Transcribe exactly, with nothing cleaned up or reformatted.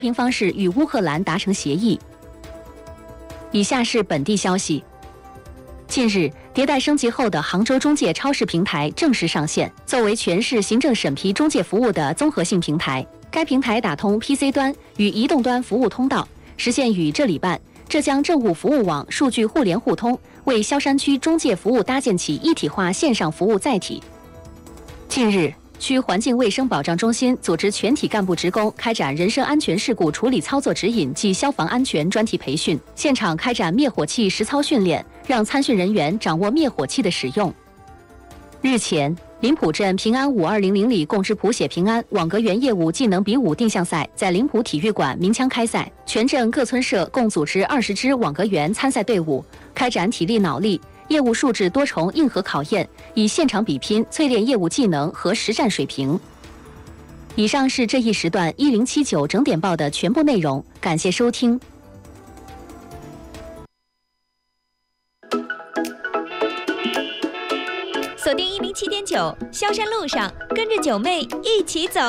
平方式与乌克兰达成协议。以下是本地消息。近日，迭代升级后的杭州中介超市平台正式上线。作为全市行政审批中介服务的综合性平台，该平台打通 P C 端与移动端服务通道，实现与浙理办、浙江政务服务网数据互联互通，为萧山区中介服务搭建起一体化线上服务载体。近日，区环境卫生保障中心组织全体干部职工开展人身安全事故处理操作指引及消防安全专题培训，现场开展灭火器实操训练，让参训人员掌握灭火器的使用。日前，临浦镇平安五二零邻里共治谱写平安网格员业务技能比武定向赛在临浦体育馆鸣枪开赛，全镇各村社共组织二十支网格员参赛队伍，开展体力脑力、业务素质多重硬核考验，以现场比拼淬炼业务技能和实战水平。以上是这一时段一零七九整点报的全部内容，感谢收听。 锁定一零七点九，萧山路上，跟着九妹一起走。